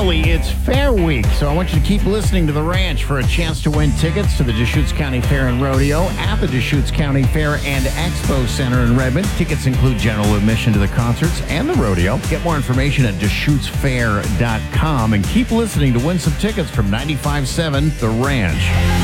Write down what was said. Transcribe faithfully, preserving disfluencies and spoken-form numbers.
finally, it's Fair Week, so I want you to keep listening to The Ranch for a chance to win tickets to the Deschutes County Fair and Rodeo at the Deschutes County Fair and Expo Center in Redmond. Tickets include general admission to the concerts and the rodeo. Get more information at deschutes fair dot com and keep listening to win some tickets from ninety-five point seven The Ranch.